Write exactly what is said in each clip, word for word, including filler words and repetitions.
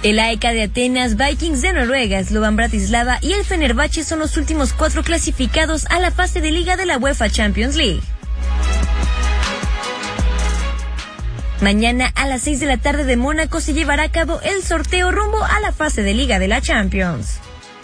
El A E K de Atenas, Vikings de Noruega, Slovan Bratislava y el Fenerbahce son los últimos cuatro clasificados a la fase de liga de la UEFA Champions League. Mañana a las seis de la tarde de Mónaco se llevará a cabo el sorteo rumbo a la fase de liga de la Champions.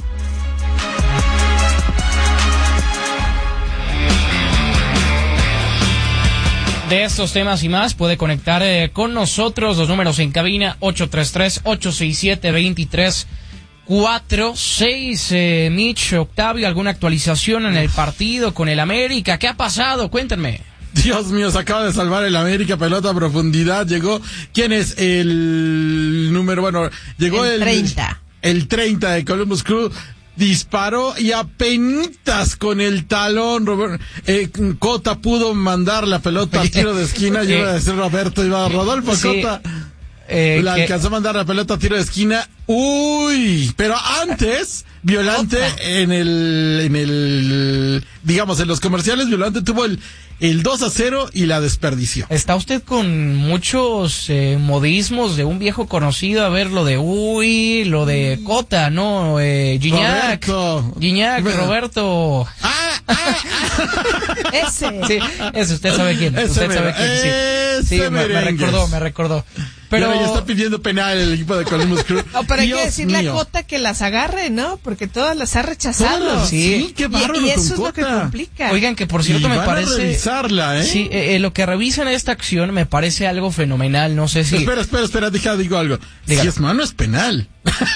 De estos temas y más puede conectar eh, con nosotros. Los números en cabina: ocho tres tres, ocho seis siete, dos tres cuatro seis. eh, Mitch, Octavio, ¿alguna actualización en el partido con el América? ¿Qué ha pasado? Cuéntenme. Dios mío, se acaba de salvar el América, pelota a profundidad. Llegó, ¿quién es el número? Bueno, llegó el, el treinta. El treinta de Columbus Crew. Disparó y apenitas con el talón Robert, eh, Cota pudo mandar la pelota a tiro de esquina. Yo iba a decir Roberto, iba a Rodolfo sí, Cota eh, la que... alcanzó a mandar la pelota a tiro de esquina. Uy, pero antes Violante en el en el digamos en los comerciales Violante tuvo el el dos a cero y la desperdició. Está usted con muchos eh, modismos de un viejo conocido. A ver, lo de uy, lo de Cota, ¿no? Eh, Gignac, Roberto. Gignac, Roberto. Ah, ah, ah. Ese. Sí, ese usted sabe quién. Ese usted mero, sabe quién. Sí, sí me, me recordó, me recordó. Pero ya está pidiendo penal el equipo de Columbus Crew. No, pero hay Dios que decirle mío. a Cota que las agarre, ¿no? Porque todas las ha rechazado. Todas, sí, sí, qué bárbaro y, y eso con es Cota. lo que complica. Oigan, que por cierto y me van parece... a revisarla, ¿eh? Sí, eh, lo que revisan esta acción me parece algo fenomenal. No sé si... Espera, espera, espera, deja, digo algo. Dígalo. Si es mano, es penal.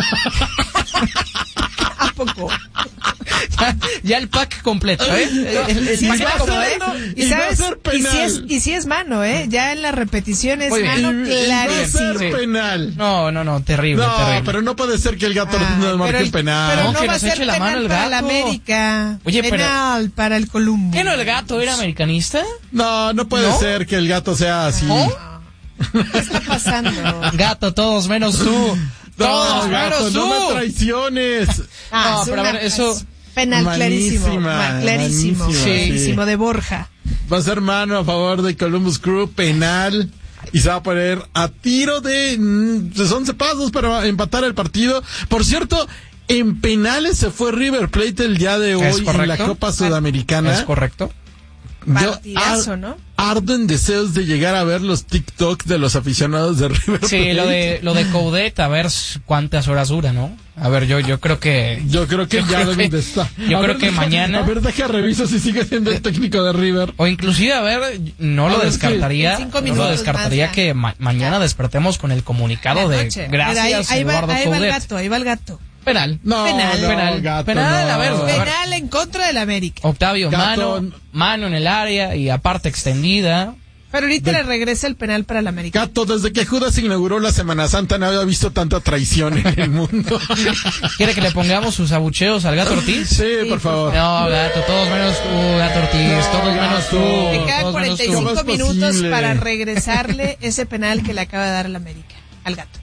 ¿A poco? ya, ya el pack completo, ¿eh? El, el Sí, paquete es mano, completo. ¿eh? Y Y, va a sabes, ser y, penal. si es, y si es mano, ¿eh? Ya en la repetición es Muy bien. mano Y- y va a clarísimo. ser penal. No, no, no, terrible, No, terrible. pero no puede ser que el gato Ah, no marque pero el penal. Pero No, no que va a nos ser eche la mano penal el para la gato. América. Oye, pero- penal para el Columbus. ¿Qué no el gato era americanista? No, no puede ¿No? ser que el gato sea así. ¿Oh? ¿Qué está pasando? Gato, todos menos tú. Todos No, gato, menos tú. no me traiciones. Ah, No, es pero a una- ver, eso- es penal clarísimo. Manísima, ma- clarísimo. manísima, sí. Clarísimo de Borja. Va a ser mano a favor de Columbus Crew, penal. Y se va a poner a tiro de, mm, de once pasos para empatar el partido. Por cierto, en penales se fue River Plate el día de ¿Es hoy en la correcto? Copa Sudamericana. ¿Es correcto? Yo Partidazo, ar- ¿no? Ardo en deseos de llegar a ver los TikToks de los aficionados de River Plate. Sí, lo de lo de Coudet, a ver cuántas horas dura, ¿no? A ver, yo yo creo que Yo creo que Yo ya creo deben que- de estar. yo A creo ver, que deja- mañana- A ver, deja reviso si sigue siendo el técnico de River. o inclusive a ver, no A lo ver, descartaría, sí. En cinco no lo minutos descartaría más, ya. que ma- mañana despertemos con el comunicado La de noche. gracias Mira, ahí, ahí va, Eduardo ahí va el Coudet. gato, ahí va el gato. Penal. No, Penal. no, Penal. gato, Penal, no. a ver, a ver. Penal en contra del América. Octavio, Gato. mano, mano en el área y aparte extendida. Pero ahorita De- le regresa el penal para el América. Gato, desde que Judas inauguró la Semana Santa no había visto tanta traición en el mundo. ¿Quiere que le pongamos sus abucheos al Gato Ortiz? Sí, por favor. No, Gato, todos menos tú, Gato Ortiz, No, todos menos tú. Gato. Le quedan todos menos cuarenta y tú. ¿Cómo cinco es minutos posible? para regresarle ese penal que le acaba de dar el América al gato.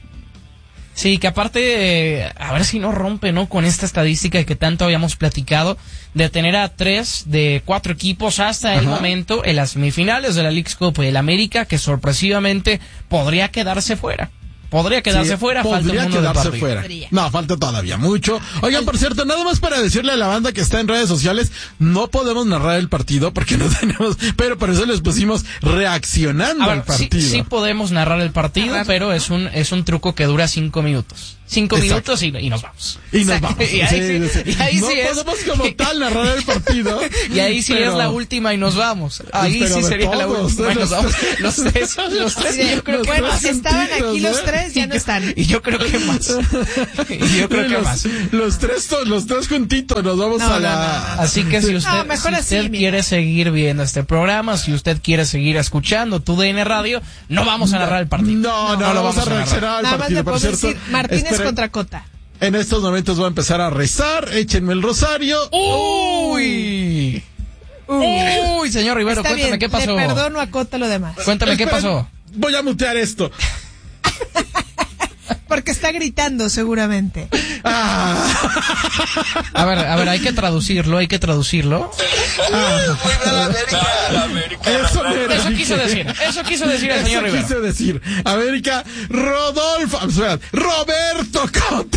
Sí, que aparte, eh, a ver si no rompe, ¿no? Con esta estadística que tanto habíamos platicado, de tener a tres de cuatro equipos hasta el Ajá. momento en las semifinales de la Leagues Cup y el América, que sorpresivamente podría quedarse fuera. Podría quedarse Sí, fuera, falta un podría mundo de quedarse partido. fuera. Podría. No, falta todavía mucho. Oigan, por cierto, nada más para decirle a la banda que está en redes sociales, no podemos narrar el partido porque no tenemos, pero por eso les pusimos reaccionando A ver, al sí, partido. sí podemos narrar el partido, Narrar. pero es un es un truco que dura cinco minutos. Cinco Exacto. minutos y, y nos vamos. Y nos Exacto. vamos. Y ahí sí- Sí, sí. y ahí no sí es- podemos como tal narrar el partido. Y ahí sí pero- es la última y nos vamos. Ahí Pero sí de sería la todos, última y nos los vamos. tres. Los tres, los tres. Así de, yo creo que bueno, más. si estaban sentidos, aquí los ¿eh? tres, ya no están. Y yo creo que más. Y yo creo que los, más. Los tres, to- los tres juntitos nos vamos No, a no, la... no, no. Así que si usted, No, mejor si así, usted mira. quiere seguir viendo este programa, si usted quiere seguir escuchando tu D N Radio, no vamos a narrar el partido. No, no, lo vamos, a narrar. reaccionar al Nada más partido. le Por puedo cierto, decir Martínez esperen, contra Cota. en estos momentos voy a empezar a rezar. Échenme el rosario. Uy. Uy, señor Rivero, Está cuéntame bien, qué pasó. le perdono a Cota lo demás. Cuéntame qué Esperen, pasó. Voy a mutear esto. Porque está gritando seguramente. Ah. A ver, a ver, hay que traducirlo, hay que traducirlo. Eso, no era, eso quiso decir, eso quiso decir el señor Rivero. Eso quiso decir. América, Rodolfo, o sea, Roberto Cota.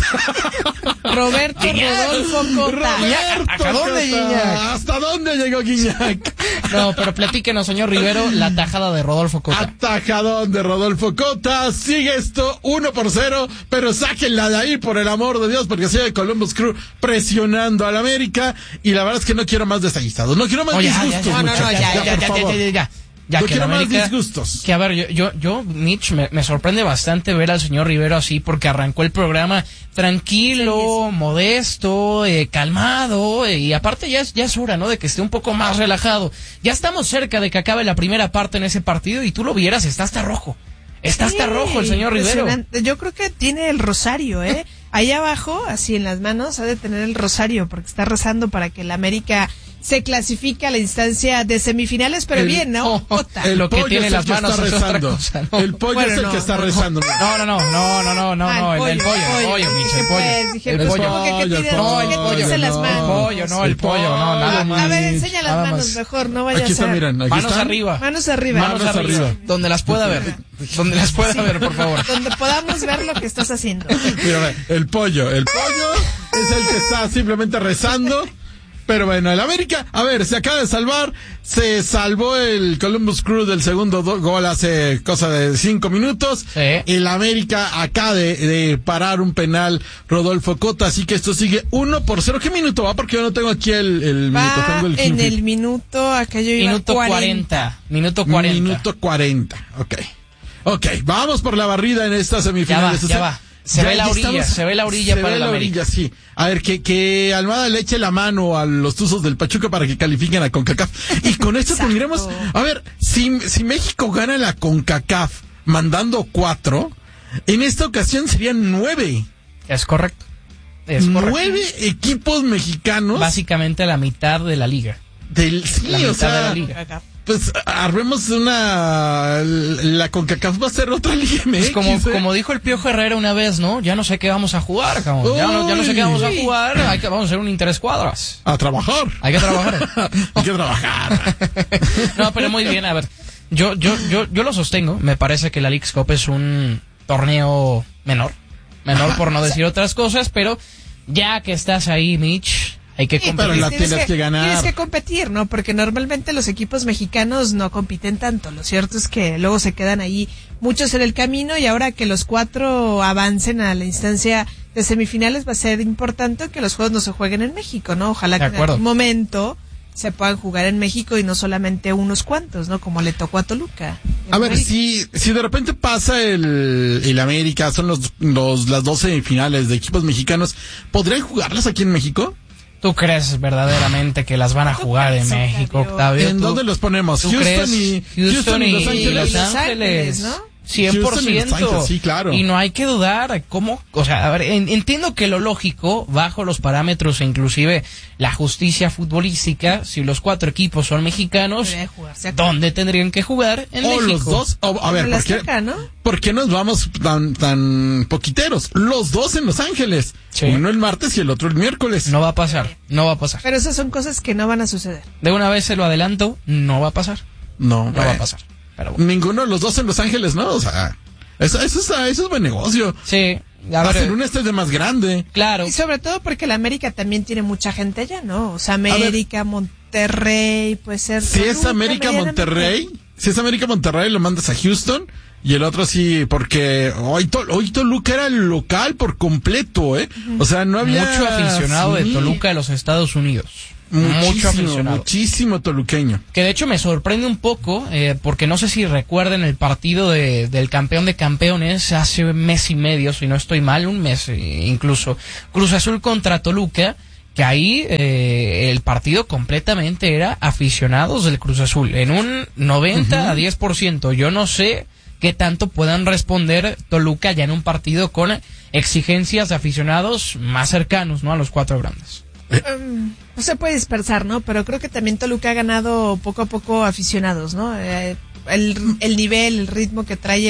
Roberto Rodolfo Cota. Roberto ¿Hasta dónde, Guiñac? ¿Hasta dónde llegó Guiñac? No, pero platíquenos, señor Rivero, la tajada de Rodolfo Cota. Atajadón de Rodolfo Cota. Sigue esto uno por cero, pero sáquenla de ahí, por el amor de Dios, porque sigue Columbus Crew presionando al América. Y la verdad es que no quiero más desaguisados. No quiero más Oh, ya, disgustos, ya, ya, muchachos. no, no, ya, ya, por ya, ya, favor. ya, ya, ya. Ya No que quiero el más América- disgustos. Que a ver, yo, yo, yo Mitch, me, me sorprende bastante ver al señor Rivero así, porque arrancó el programa tranquilo, modesto, eh, calmado, eh, y aparte ya es, ya es hora, ¿no? De que esté un poco más relajado. Ya estamos cerca de que acabe la primera parte en ese partido y tú lo vieras, está hasta rojo. Está hasta Sí, rojo el señor Rivero. impresionante. Yo creo que tiene el rosario, ¿eh? Ahí abajo, así en las manos, ha de tener el rosario, porque está rezando para que el América se clasifique a la instancia de semifinales, pero El- bien, ¿no? oh, Cota. El Lo que pollo tiene es el las que manos está es otra rezando. cosa, ¿no? El pollo Bueno, es el no, que está no, rezando. No, no, no, no, no, no, no, Ah, no, el del pollo, el pollo, Mitch, el Dije, pollo. pues, dije, El pues, pollo. ¿cómo que qué el tiene- pollo, qué pollo, tienes en las no. manos? El pollo, no, el pollo, no, nada más. A ver, enseña las Nada manos más. mejor, no vaya Aquí a ser. está, miren. Aquí Manos están. arriba. Manos arriba. Manos, Manos arriba. arriba. Donde las pueda ver. Donde las pueda ver, por favor. Donde podamos ver lo que estás haciendo. Mira, ve, el pollo, el pollo es el que está simplemente rezando. Pero bueno, el América, a ver, se acaba de salvar, se salvó el Columbus Crew del segundo do- gol hace cosa de cinco minutos. Sí. El América acaba de, de parar un penal Rodolfo Cota, así que esto sigue uno por cero. ¿Qué minuto va? Porque yo no tengo aquí el, el minuto, Va tengo el en Kingfish. el minuto, acá yo iba Minuto cuarenta. Minuto cuarenta. Minuto cuarenta, ok. Ok, vamos por la barrida en esta Ya semifinal. va, ya va. Se ve la orilla, se ve la orilla se para ve el la América. orilla, sí. A ver, que, que Almada le eche la mano a los Tuzos del Pachuca para que califiquen a CONCACAF. Y con esto Exacto. tendremos, a ver, si, si México gana la CONCACAF mandando cuatro, en esta ocasión serían nueve. Es correcto. Es correcto. Nueve equipos mexicanos Básicamente la mitad de la liga. del, sí, La o mitad sea, de la liga. pues armemos una, la CONCACAF va a ser otra Liga M X. Pues como, ¿eh? como dijo el Piojo Herrera una vez, ¿no? Ya no sé qué vamos a jugar, cabrón. Ya no, ya no sé qué vamos a Uy. jugar. Hay que, vamos a hacer un interescuadras. A trabajar. Hay que trabajar. Hay que trabajar. No, pero muy bien, a ver. Yo, yo, yo, yo lo sostengo. Me parece que la Leagues Cup es un torneo menor. Menor por no decir otras cosas, pero ya que estás ahí, Mitch, hay que Sí, competir. pero la tienes tienes que ganar. Tienes que competir, ¿no? Porque normalmente los equipos mexicanos no compiten tanto. Lo cierto es que luego se quedan ahí muchos en el camino y ahora que los cuatro avancen a la instancia de semifinales va a ser importante que los juegos no se jueguen en México, ¿no? Ojalá De que en acuerdo. algún momento se puedan jugar en México y no solamente unos cuantos, ¿no? Como le tocó a Toluca. en A ver, América. si, si de repente pasa el, el América, son los, los, las dos semifinales de equipos mexicanos, ¿podrían jugarlas aquí en México? ¿Tú crees verdaderamente que las van a jugar en crees, México, Octavio? Octavio? ¿En ¿Tú- dónde los ponemos? ¿Tú Houston crees? y, Houston y, Los Ángeles. Los Los Ángeles, Ángeles, ¿no? cien por Houston y Los ciento. Ángeles, sí, claro. Y no hay que dudar cómo, o sea, a ver, en- entiendo que lo lógico, bajo los parámetros e inclusive la justicia futbolística, si los cuatro equipos son mexicanos, Debería jugarse acá. ¿dónde tendrían que jugar? En O México. los dos, o- a ver, En la ¿por qué, Azteca, ¿no? ¿por qué nos vamos tan, tan poquiteros? Los dos en Los Ángeles. Sí. Uno el martes y el otro el miércoles. No va a pasar, no va a pasar. Pero esas son cosas que no van a suceder. De una vez se lo adelanto, no va a pasar. No, No va a pasar. Pero bueno. Ninguno de los dos en Los Ángeles, ¿no? O sea, eso, eso, es, eso es buen negocio. Sí, a ver, Hacer un estadio más grande. claro. Y sobre todo porque la América también tiene mucha gente allá, ¿no? O sea, América, Monterrey, puede ser. Si es Toluca, América medianamente. Monterrey, si es América Monterrey, lo mandas a Houston. Y el otro sí, porque hoy, to, hoy Toluca era el local por completo, ¿eh? O sea, no había... Mucho aficionado sí, de Toluca de los Estados Unidos. Muchísimo, Mucho aficionado. muchísimo toluqueño. Que de hecho me sorprende un poco, eh, porque no sé si recuerden el partido de, del campeón de campeones hace un mes y medio, si no estoy mal, un mes eh, incluso. Cruz Azul contra Toluca, que ahí eh, el partido completamente era aficionados del Cruz Azul, en un noventa Ujú. a diez por ciento. Yo no sé qué tanto puedan responder Toluca ya en un partido con exigencias de aficionados más cercanos, ¿no? A los cuatro grandes. Um, no se puede dispersar, ¿no? Pero creo que también Toluca ha ganado poco a poco aficionados, ¿no? Eh, el, el nivel, el ritmo que trae el,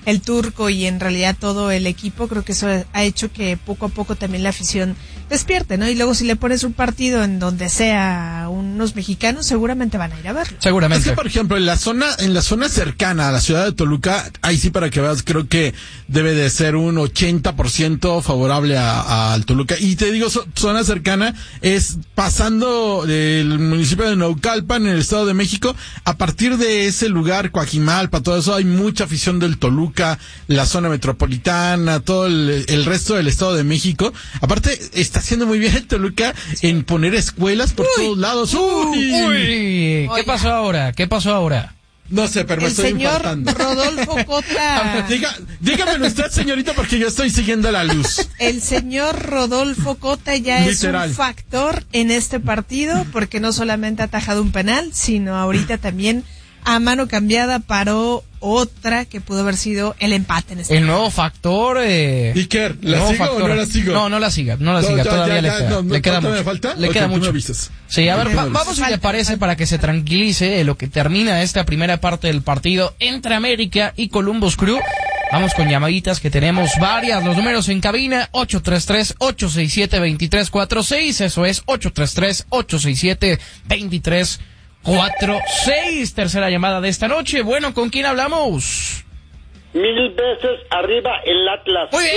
el Turco y en realidad todo el equipo, creo que eso ha hecho que poco a poco también la afición despierte, ¿no? Y luego si le pones un partido en donde sea unos mexicanos, seguramente van a ir a verlo. Seguramente. Es que, por ejemplo, en la zona, en la zona cercana a la ciudad de Toluca, ahí sí para que veas, creo que debe de ser un ochenta por ciento favorable a, al Toluca. Y te digo, so, zona cercana es pasando del municipio de Naucalpan, en el Estado de México. A partir de ese lugar, Coajimalpa, todo eso, hay mucha afición del Toluca, la zona metropolitana, todo el, el resto del Estado de México. Aparte, está haciendo muy bien el Toluca en poner escuelas por uy, todos lados. ¡Uy! Uy, ¿qué pasó ahora? ¿Qué pasó ahora? No sé, pero me el estoy señor infartando. Rodolfo Cota. Diga, dígamelo usted, señorita, porque yo estoy siguiendo la luz. El señor Rodolfo Cota ya Literal. es un factor en este partido, porque no solamente ha atajado un penal, sino ahorita también a mano cambiada paró otra que pudo haber sido el empate en este El momento. nuevo factor. Eh, Iker, ¿la sigo factor. o no la sigo? No, no la siga, no la no, siga, ya, todavía ya, le ya, queda. No, le queda mucho. ¿Me falta? Le okay, queda mucho. Sí, a ver, va, me vamos si le parece para que se tranquilice lo que termina esta primera parte del partido entre América y Columbus Crew. Vamos con llamaditas que tenemos varias. Los números en cabina: ocho tres tres, ocho seis siete, dos tres cuatro seis. Eso es ocho tres tres, ocho seis siete, dos tres cuatro seis. Tercera llamada de esta noche. Bueno, ¿con quién hablamos? Mil veces arriba el Atlas. Muy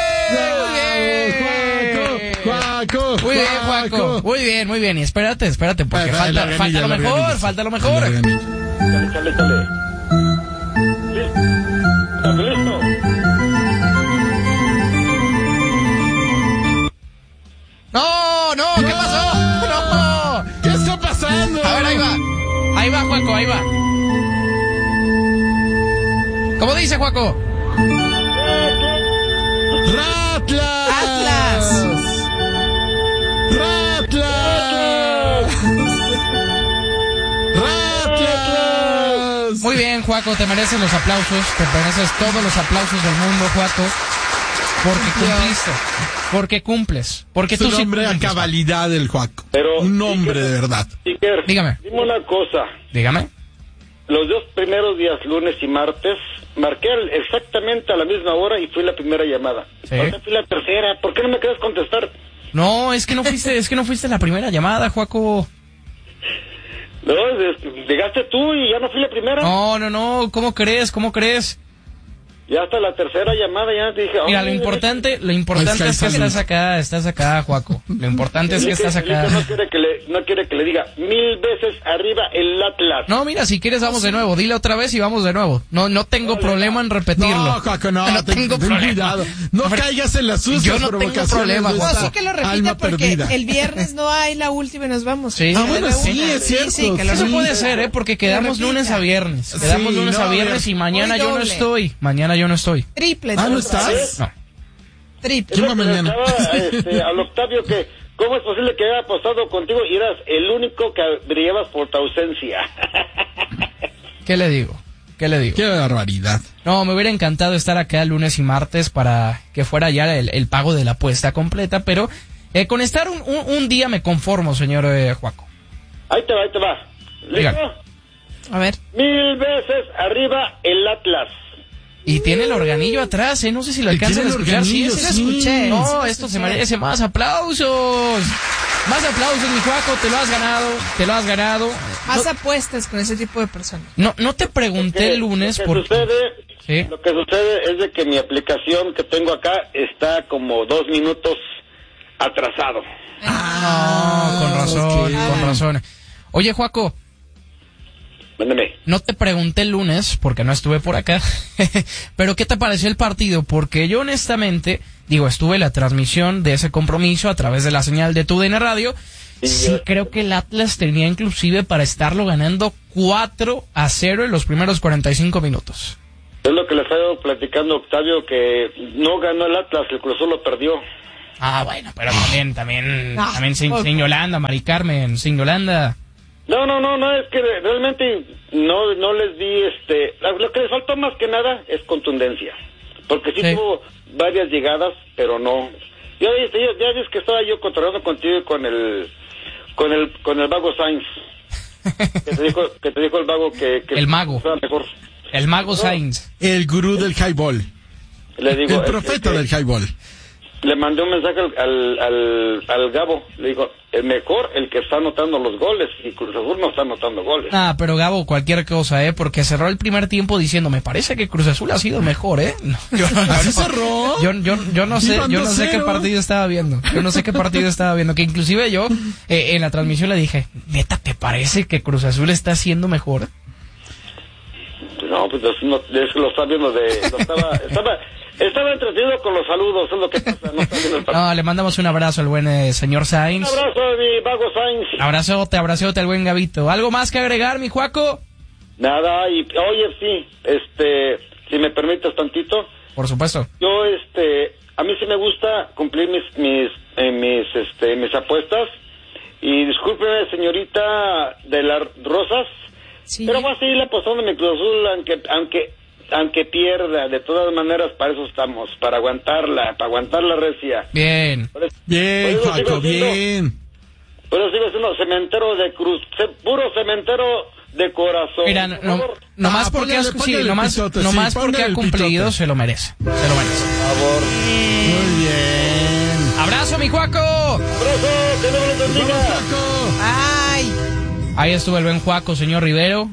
bien, Juaco, Juaco, muy bien, Juaco, muy bien, muy bien. Y espérate, espérate, porque eh, falta, la falta lo la mejor, organilla. falta lo mejor. Chale, chale, chale. ¿Estás listo? No, no, ¿qué pasó? No. ¿Qué está pasando? A ver, ahí va. Ahí va, Juaco, ahí va. ¿Cómo dice, Juaco? ¡Ratlas! ¡Atlas! ¡Ratlas! ¡Ratlas! Muy bien, Juaco, te mereces los aplausos, te mereces todos los aplausos del mundo, Juaco, porque cumpliste, porque cumples, porque Es un tú sí hombre a cumples. cabalidad del Juaco. Pero, un hombre Iker, de verdad. Iker, Dígame. dime una cosa. Dígame. Los dos primeros días, lunes y martes, marqué al- exactamente a la misma hora y fui la primera llamada. Sí. Ahora fui la tercera. ¿Por qué no me quieres contestar? No, es que no fuiste, es que no fuiste la primera llamada, Juaco. No, es- llegaste tú y ya no fui la primera. No, no, no, ¿cómo crees? ¿Cómo crees? Ya hasta la tercera llamada ya te dije... Mira, "Ay, lo importante, lo importante Ay, es que salud. estás acá, estás acá, Juaco. Lo importante es que Enrique- estás acá. Enrique no quiere que le, no quiere que le diga mil veces arriba el Atlas. No, mira, si quieres vamos de nuevo. Dile otra vez y vamos de nuevo. No, no tengo Vale, problema en repetirlo. No, Juaco, no, no ten, tengo ten problema. cuidado. No A ver, caigas en las sucias yo no tengo provocaciones problema, de Juaco. No, esta sí que lo repita alma porque perdida. el viernes no hay la última y nos vamos. Sí. Ah, bueno, De sí, una. es cierto. Sí, sí, que lo Eso Sí. puede ser, ¿eh? Porque quedamos repita. lunes a viernes. Quedamos Sí, lunes no, a a viernes ver. y mañana Hoy yo no doble. estoy. Mañana yo no estoy. Triple. Ah, ¿no triple. estás? No. Triple. ¿Quién va Es lo que le mañana? estaba, este, al Octavio que cómo es posible que haya apostado contigo y eras el único que brillabas por tu ausencia. ¿Qué le digo? ¿Qué le digo? Qué barbaridad. No, me hubiera encantado estar acá lunes y martes para que fuera ya el, el pago de la apuesta completa, pero eh, con estar un, un, un día me conformo, señor eh, Juaco. Ahí te va, ahí te va. ¿Listo? Dígame. A ver. Mil veces arriba el Atlas. Y tiene el organillo atrás, ¿eh? No sé si lo Y alcanzan a tiene el escuchar. Sí, organillo, ese- sí. escuché. No, Sí lo esto se escuché. merece más aplausos. Más aplausos, mi Juaco, te lo has ganado, te lo has ganado. Más No, apuestas con ese tipo de personas. no, no te pregunté Que- el lunes lo que porque... sucede, Sí. lo que sucede es de que mi aplicación que tengo acá está como dos minutos atrasado. No, con razón, ok. con razón. Oye, Juaco, Mándame. no te pregunté el lunes porque no estuve por acá, pero ¿qué te pareció el partido? Porque yo honestamente, digo, estuve en la transmisión de ese compromiso a través de la señal de tu D N Radio. Sí, Sí, yo- creo que el Atlas tenía inclusive para estarlo ganando cuatro a cero en los primeros cuarenta y cinco minutos. Es lo que le estaba platicando Octavio, que no ganó el Atlas, el Cruz Azul lo perdió. Ah, bueno, pero también, también, Ah, también sin, ok. sin Yolanda, Mari Carmen, sin Yolanda. No, no, no, no, es que realmente no no les di, este, lo que les faltó más que nada es contundencia, porque sí, Sí. tuvo varias llegadas, pero no. Ya, ya, ya ves que estaba yo controlando contigo y con el, con el, con el vago Sainz, que te dijo, que te dijo el vago que, que El mago. estaba mejor. El mago Sainz. El gurú del highball. Le digo, el profeta este, del highball. Le mandé un mensaje al, al, al, al Gabo. Le digo, el mejor, el que está anotando los goles. Y Cruz Azul no está anotando goles. Ah, pero Gabo, cualquier cosa, ¿eh? Porque cerró el primer tiempo diciendo, me parece que Cruz Azul ha sido mejor, ¿eh? No, yo, ¿Así cerró? Yo, yo, yo no sé, yo no sé qué partido estaba viendo. Yo no sé qué partido estaba viendo. Que inclusive yo, eh, en la transmisión le dije, neta, ¿te parece que Cruz Azul está siendo mejor? No, pues no, es que lo está viendo de... Lo estaba, estaba, estaba entretenido con los saludos, es lo que pasa. No, está viendo el partido. No, le mandamos un abrazo al buen eh, señor Sainz. Un abrazo a mi vago Sainz. Abrazote, abrazote al buen Gabito. ¿Algo más que agregar, mi Juaco? Nada, y oye, sí, este, si me permites tantito. Por supuesto. Yo, este, a mí sí me gusta cumplir mis, mis, eh, mis, este, mis apuestas. Y discúlpeme, señorita de las Rosas, sí, pero voy a seguir apostando mi Cruz Azul, aunque, aunque, aunque pierda. De todas maneras, para eso estamos, para aguantarla, para aguantar la recia. Bien. Por eso, bien, por eso Juaco, siendo, bien. Por eso sigo siendo cementero de Cruz, ce, puro cementero de corazón. Mira, no, no, nomás ah, porque, póngale, has, póngale sí, nomás, pitote, nomás sí, porque ha cumplido, pitote. se lo merece. Se lo merece. Por favor. Muy bien. ¡Abrazo, mi Juaco! ¡Abrazo! ¡Que Dios los bendiga! ¡Vamos, Juaco! ¡Ay! Ahí estuvo el buen Juaco, señor Rivero.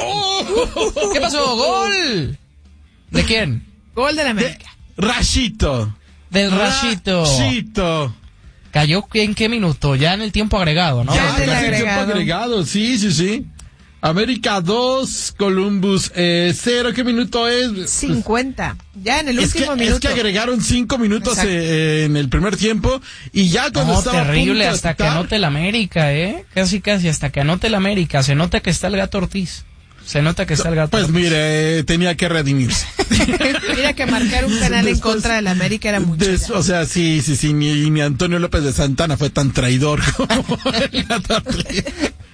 Uh. ¿Qué pasó? ¡Gol! ¿De quién? Gol de la América. Rashito. Del Rashito. Rashito. ¿Cayó en qué minuto? Ya en el tiempo agregado, ¿no? Ya Ya, en el casi el tiempo agregado. agregado, sí, sí, sí. América dos, Columbus eh, cero. ¿Qué minuto es? cincuenta. Ya en el Es que, último minuto. es que agregaron cinco minutos Exacto. eh, en el primer tiempo y ya cuando No, estaba a terrible, punto de hasta que quitar- anote el América, ¿eh? Casi, casi, hasta que anote el América. Se nota que está el Gato Ortiz. Se nota que está el Gato Pues Ortiz. mire, tenía que redimirse. Mira que marcar un penal en Después- contra del América era mucho. Des- ya. o sea, sí, sí, sí, ni, ni Antonio López de Santana fue tan traidor como el Gato Ortiz.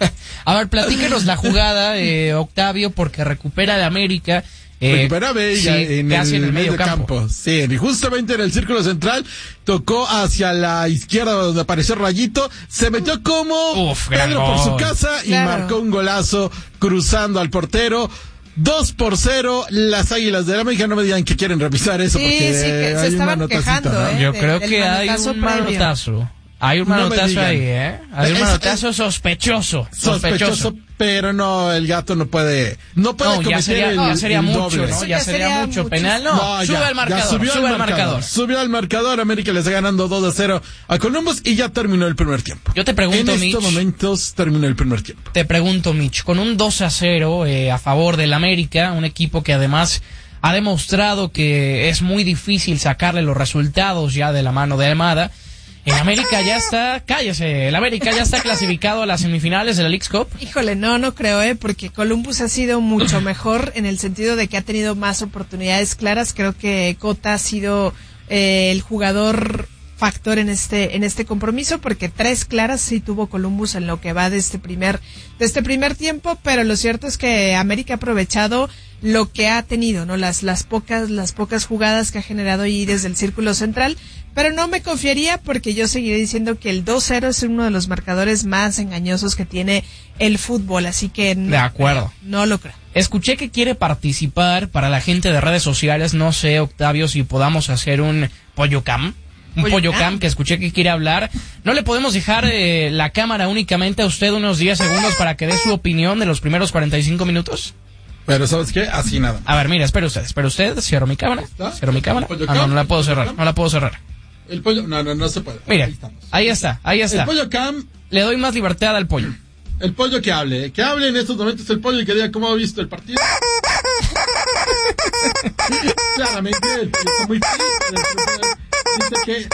A ver, platíquenos la jugada, eh, Octavio, porque recupera de América. Eh, Recupera a Vega sí, en, casi el en el medio campo. campo. Sí, y justamente en el círculo central, tocó hacia la izquierda donde apareció Rayito, se metió como Uf, gran Pedro por su gol. casa y Claro. marcó un golazo cruzando al portero. Dos por cero, las Águilas de la América. No me digan que quieren revisar eso Sí, porque sí, que se hay un estaban manotacito, quejando, ¿no? ¿eh? Yo de- creo del que hay manotazo un previo. manotazo. Hay un No me manotazo digan. ahí, ¿eh? Hay un Es- manotazo sospechoso. Sospechoso, Sospechoso. pero no, el Gato no puede, no puede No, cometer ya sería, el, ya sería el mucho, doble. ¿no? Eso Ya ya sería sería mucho. mucho. Penal, no. No, sube ya, el ya marcador, subió sube al el marcador. Subió al marcador, América le está ganando dos a cero a Columbus y ya terminó el primer tiempo. Yo te pregunto, en Mitch. estos momentos terminó el primer tiempo. Te pregunto, Mitch, con un dos a cero eh, a favor del América, un equipo que además ha demostrado que es muy difícil sacarle los resultados ya de la mano de Almada, el América ya está, cállese, el América ya está clasificado a las semifinales de la Leagues Cup. Híjole, no, no creo, ¿eh? Porque Columbus ha sido mucho mejor en el sentido de que ha tenido más oportunidades claras. Creo que Cota ha sido eh, el jugador factor en este en este compromiso, porque tres claras sí tuvo Columbus en lo que va de este primer de este primer tiempo, pero lo cierto es que América ha aprovechado lo que ha tenido, ¿no? Las las pocas las pocas jugadas que ha generado ahí desde el círculo central, pero no me confiaría porque yo seguiré diciendo que el dos cero es uno de los marcadores más engañosos que tiene el fútbol, así que no, De acuerdo. no lo creo. Escuché que quiere participar para la gente de redes sociales, no sé, Octavio, si podamos hacer un pollo cam. Un Pollo pollo cam. cam que escuché que quiere hablar. ¿No le podemos dejar eh, la cámara únicamente a usted unos diez segundos para que dé su opinión de los primeros cuarenta y cinco minutos? Pero ¿sabes qué? Así nada. A ver, mira, espere usted, espere usted, cierro mi cámara, ¿Está? cierro mi cámara. ¿El pollo Ah, no, cam? no la puedo ¿El pollo cerrar, cam? no la puedo cerrar. El pollo, no, no, no se puede. Mira, Ahí estamos. ahí está, ahí El está. pollo cam, Le doy más libertad al pollo. el pollo que hable, que hable en estos momentos el pollo y que diga cómo ha visto el partido. Claramente el pollo está muy triste. Dice que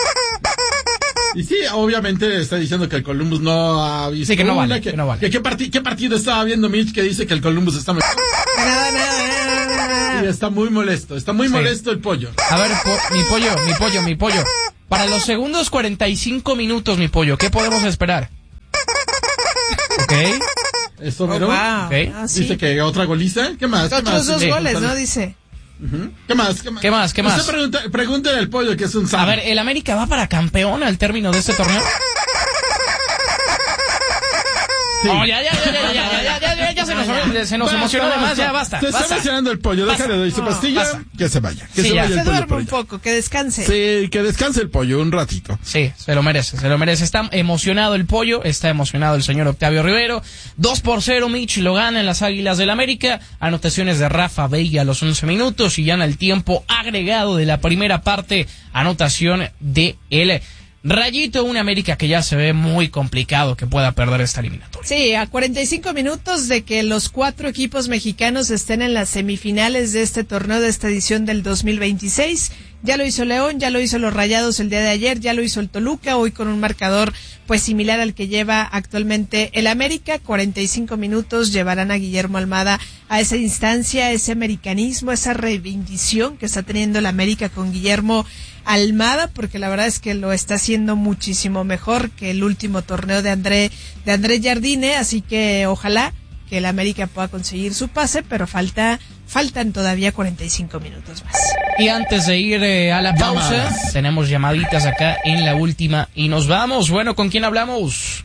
y sí, obviamente está diciendo que el Columbus no ha visto Sí, que no una, vale, que, que no vale. que qué, parti- qué partido estaba viendo Mitch que dice que el Columbus está mejor. Nada, nada, nada, nada. Y está muy molesto, está muy Sí. molesto el pollo. A ver, po- mi pollo, mi pollo, mi pollo. Para los segundos cuarenta y cinco minutos, mi pollo, ¿qué podemos esperar? ¿Ok? Eso, Oh, ¿pero? wow. Ok. Ah, sí. Dice que otra goliza. ¿Qué más? ¿Qué Otros más? dos Sí. goles, ¿no? Dice. Ujú. ¿Qué más? ¿Qué más? ¿Qué más? ¿Qué más? Usted pregunta, pregúntele al pollo que es un A sano. ver, ¿el América va para campeón al término de este torneo? Sí. Oh, ya, ya, ya, ya, ya, ya, ya, ya, ya, ya se No, nos, ya. se nos Basta, emocionó de más, basta. ya basta. Se está basta. emocionando el pollo, Basta. déjale doy su No, pastilla, basta. que se vaya, que Sí, se ya. vaya Se el pollo duerme por un allá. poco, que descanse. Sí, que descanse el pollo un ratito. Sí, se lo merece, se lo merece. Está emocionado el pollo, está emocionado el señor Octavio Rivero. dos por cero, Mitch lo gana en las Águilas del América. Anotaciones de Rafa Veiga a los once minutos y ya en el tiempo agregado de la primera parte, anotación de el Rayito, una América que ya se ve muy complicado que pueda perder esta eliminatoria. Sí, a cuarenta y cinco minutos de que los cuatro equipos mexicanos estén en las semifinales de este torneo, de esta edición del dos mil veintiséis. Ya lo hizo León, ya lo hizo los Rayados el día de ayer, ya lo hizo el Toluca, hoy con un marcador pues similar al que lleva actualmente el América. cuarenta y cinco minutos llevarán a Guillermo Almada a esa instancia, a ese americanismo, esa reivindición que está teniendo el América con Guillermo Almada, porque la verdad es que lo está haciendo muchísimo mejor que el último torneo de André, de André Jardine, así que ojalá que el América pueda conseguir su pase, pero falta, faltan todavía cuarenta y cinco minutos más. Y antes de ir eh, a la pausa, Llamadas. tenemos llamaditas acá en la última y nos vamos. Bueno, ¿con quién hablamos?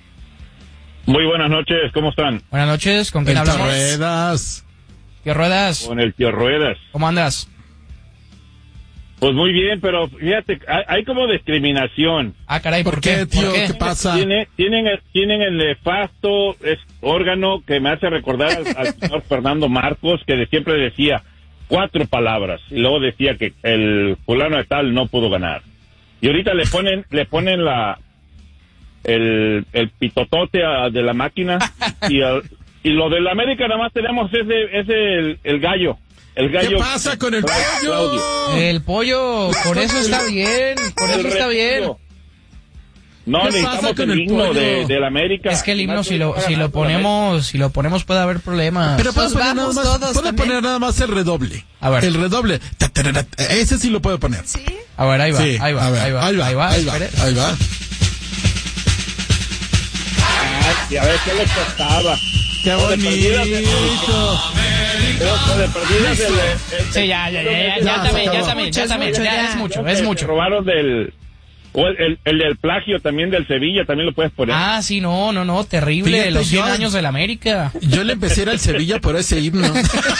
Muy buenas noches, ¿cómo están? Buenas noches, ¿con quién El hablamos? Ruedas. ¿Qué ruedas? Con el tío Ruedas. ¿Cómo andas? Pues muy bien, pero fíjate, hay, hay como discriminación. Ah, caray, ¿por, ¿Por qué, tío? ¿Por ¿Qué qué? pasa? Tiene, tienen, el- tienen el nefasto es, órgano que me hace recordar al, al señor Fernando Marcos, que de siempre decía cuatro palabras, y luego decía que el fulano de tal no pudo ganar. Y ahorita le ponen, le ponen la, el, el pitotote a- de la máquina, y, al- y lo del América nada más tenemos ese, ese el, el gallo. El ¿Qué gallo. pasa con el Claudio. pollo? El pollo, por eso está bien, por eso El está bien. retiro. No, ¿Qué pasa necesitamos con el el himno pollo? de, del América. Es que el himno Más si lo, para si lo ganar con ponemos, si lo ponemos puede haber problemas. Pero puedo Nos poner nada vamos más, todos puedo también. poner nada más el redoble. A ver. El redoble. Ta, ta, ta, ta. Ese sí lo puedo poner. Sí. A ver, ahí va, Sí, ahí va, a ver, ahí va, ahí va, ahí va, espere. ahí va. América. Y a ver qué le costaba. Qué O de perdidas el- bonito. o de perdidas el- el- Sí, ya, ya, ya, ya, Ya, ya se también, ya acabó. también, ya Es también, mucho, ya ya. es mucho, que es se mucho. robaron del... O el, el, el del plagio también del Sevilla, también lo puedes poner. Ah, sí, no, no, no, terrible, Fíjate, los cien yo- años del América. Yo le empecé a ir al Sevilla por ese himno.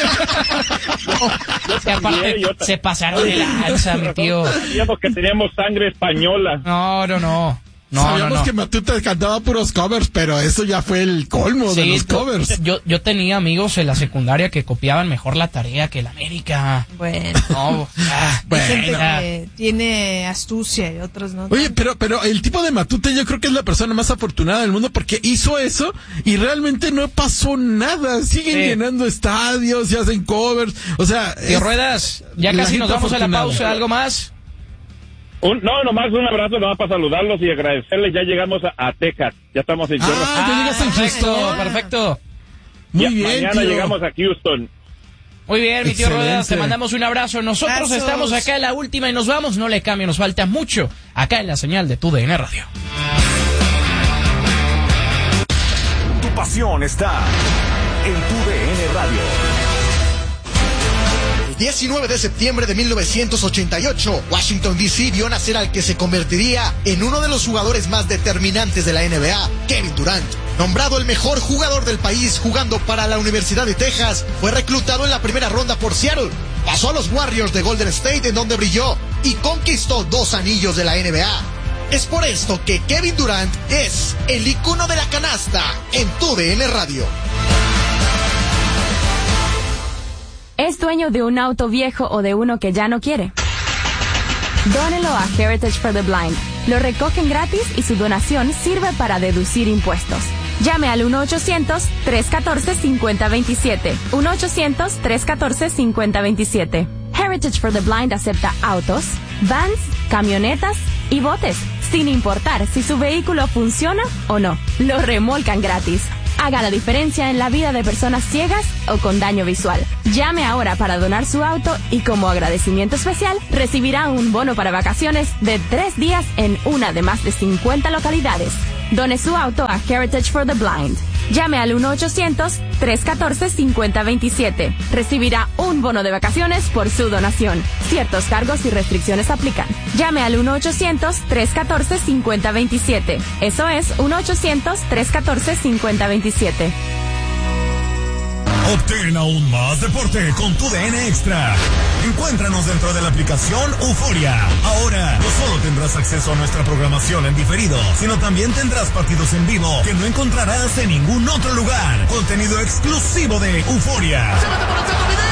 Que aparte yo ta- se pasaron de lanza, mi tío. Sabíamos que teníamos sangre española. No, no, no. No, no, Sabíamos no. que Matute cantaba puros covers, pero eso ya fue el colmo de Sí, los covers. yo, yo tenía amigos en la secundaria que copiaban mejor la tarea que el América. Bueno. No, ah, Hay gente ah. que tiene astucia y otros no. Oye, pero, pero el tipo de Matute yo creo que es la persona más afortunada del mundo porque hizo eso y realmente no pasó nada. Siguen Sí. llenando estadios y hacen covers. O sea, Tío es- Ruedas, ya la casi nos gente vamos a la afortunada. pausa, ¿algo más? Un, no, nomás un abrazo, nomás para saludarlos y agradecerles. Ya llegamos a, a Texas. Ya estamos en Ah, Chorro. ya llegaste en perfecto, Houston. perfecto. Muy Ya- bien, Mañana tío. llegamos a Houston. Muy bien, mi tío Excelente. Ruedas, te mandamos un abrazo. Nosotros Abrazos. estamos acá en la última y nos vamos, no le cambio, nos falta mucho acá en la señal de tu D N Radio. Tu pasión está en tu D N Radio. El diecinueve de septiembre de mil novecientos ochenta y ocho, Washington D C vio nacer al que se convertiría en uno de los jugadores más determinantes de la N B A, Kevin Durant. Nombrado el mejor jugador del país jugando para la Universidad de Texas, fue reclutado en la primera ronda por Seattle. Pasó a los Warriors de Golden State en donde brilló y conquistó dos anillos de la N B A. Es por esto que Kevin Durant es el icono de la canasta en tu D N Radio. ¿Es dueño de un auto viejo o de uno que ya no quiere? Dónelo a Heritage for the Blind. Lo recogen gratis y su donación sirve para deducir impuestos. Llame al uno ochocientos, tres uno cuatro, cinco cero dos siete. uno ochocientos, tres uno cuatro, cinco cero dos siete. Heritage for the Blind acepta autos, vans, camionetas y botes, sin importar si su vehículo funciona o no. Lo remolcan gratis. Haga la diferencia en la vida de personas ciegas o con daño visual. Llame ahora para donar su auto y como agradecimiento especial recibirá un bono para vacaciones de tres días en una de más de cincuenta localidades. Done su auto a Heritage for the Blind. Llame al uno ochocientos, tres uno cuatro, cinco cero dos siete. Recibirá un bono de vacaciones por su donación. Ciertos cargos y restricciones aplican. Llame al uno ochocientos, tres uno cuatro, cinco cero dos siete. Eso es uno ochocientos, tres uno cuatro, cinco cero dos siete. Obtén aún más deporte con tu D N Extra. Encuéntranos dentro de la aplicación Euforia. Ahora, no solo tendrás acceso a nuestra programación en diferido, sino también tendrás partidos en vivo que no encontrarás en ningún otro lugar. Contenido exclusivo de Euforia. Se mete por el centro, Vidal,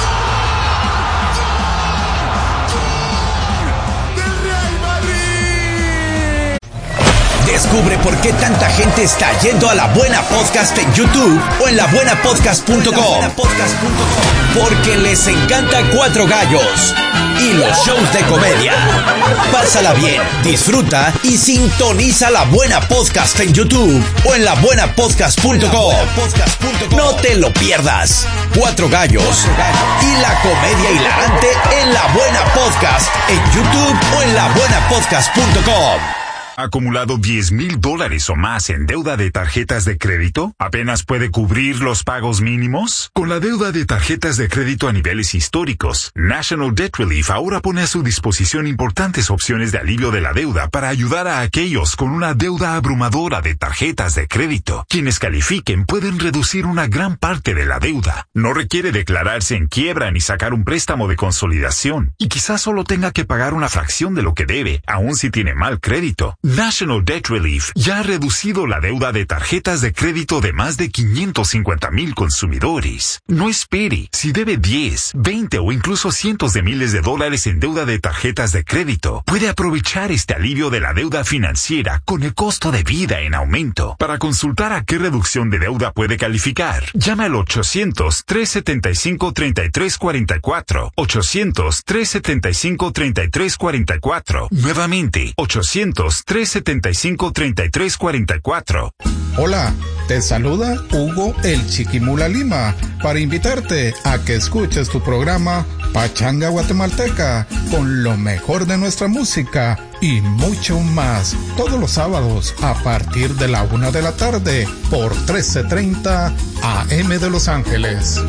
Descubre por qué tanta gente está yendo a La Buena Podcast en YouTube o en la buena podcast punto com. Porque les encanta Cuatro Gallos y los shows de comedia. Pásala bien, disfruta y sintoniza La Buena Podcast en YouTube o en la buena podcast punto com. No te lo pierdas. Cuatro Gallos y la comedia hilarante en La Buena Podcast en YouTube o en la buena podcast punto com. ¿Acumulado diez mil dólares o más en deuda de tarjetas de crédito? ¿Apenas puede cubrir los pagos mínimos? Con la deuda de tarjetas de crédito a niveles históricos, National Debt Relief ahora pone a su disposición importantes opciones de alivio de la deuda para ayudar a aquellos con una deuda abrumadora de tarjetas de crédito. Quienes califiquen pueden reducir una gran parte de la deuda. No requiere declararse en quiebra ni sacar un préstamo de consolidación. Y quizás solo tenga que pagar una fracción de lo que debe, aun si tiene mal crédito. National Debt Relief ya ha reducido la deuda de tarjetas de crédito de más de quinientos cincuenta mil consumidores. No espere. Si debe diez, veinte o incluso cientos de miles de dólares en deuda de tarjetas de crédito, puede aprovechar este alivio de la deuda financiera con el costo de vida en aumento. Para consultar a qué reducción de deuda puede calificar, llama al ochocientos, trescientos setenta y cinco, treinta y tres cuarenta y cuatro. ochocientos, trescientos setenta y cinco, treinta y tres cuarenta y cuatro. Nuevamente, ochocientos, trescientos setenta y cinco, treinta y tres cuarenta y cuatro. Hola, te saluda Hugo el Chiquimula Lima para invitarte a que escuches tu programa Pachanga Guatemalteca con lo mejor de nuestra música y mucho más todos los sábados a partir de la una de la tarde por trece treinta A M de Los Ángeles.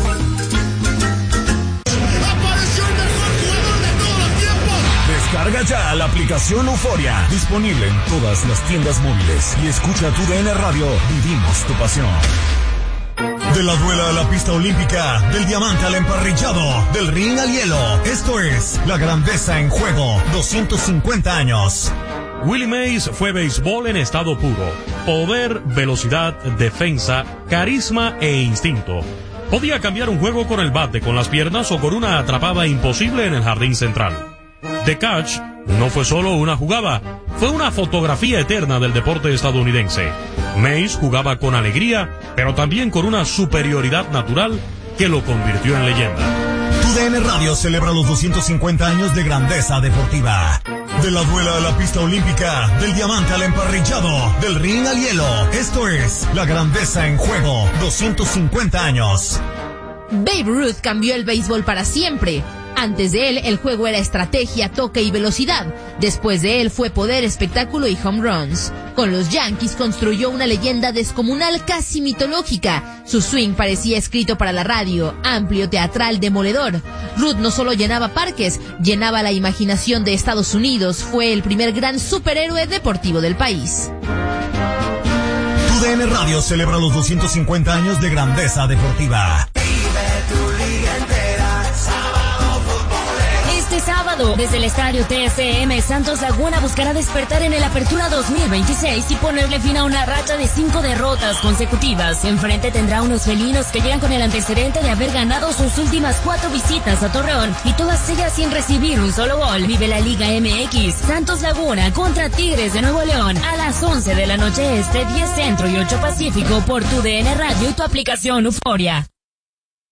Descarga ya la aplicación Euforia, disponible en todas las tiendas móviles, y escucha tu D N Radio. Vivimos tu pasión. De la duela a la pista olímpica, del diamante al emparrillado, del ring al hielo, esto es La Grandeza en Juego, doscientos cincuenta años. Willie Mays fue béisbol en estado puro. Poder, velocidad, defensa, carisma e instinto. Podía cambiar un juego con el bate, con las piernas o con una atrapada imposible en el jardín central. The Catch no fue solo una jugada, fue una fotografía eterna del deporte estadounidense. Mays jugaba con alegría, pero también con una superioridad natural que lo convirtió en leyenda. Tu D N Radio celebra los doscientos cincuenta años de grandeza deportiva. De la duela a la pista olímpica, del diamante al emparrillado, del ring al hielo, esto es La Grandeza en Juego, doscientos cincuenta años. Babe Ruth cambió el béisbol para siempre. Antes de él, el juego era estrategia, toque y velocidad. Después de él fue poder, espectáculo y home runs. Con los Yankees construyó una leyenda descomunal, casi mitológica. Su swing parecía escrito para la radio, amplio, teatral, demoledor. Ruth no solo llenaba parques, llenaba la imaginación de Estados Unidos. Fue el primer gran superhéroe deportivo del país. Tu D N Radio celebra los doscientos cincuenta años de grandeza deportiva. Este sábado, desde el estadio T S M, Santos Laguna buscará despertar en el Apertura dos mil veintiséis y ponerle fin a una racha de cinco derrotas consecutivas. Enfrente tendrá unos felinos que llegan con el antecedente de haber ganado sus últimas cuatro visitas a Torreón y todas ellas sin recibir un solo gol. Vive la Liga M X. Santos Laguna contra Tigres de Nuevo León a las once de la noche este, diez Centro y ocho Pacífico por tu D N Radio y tu aplicación Euforia.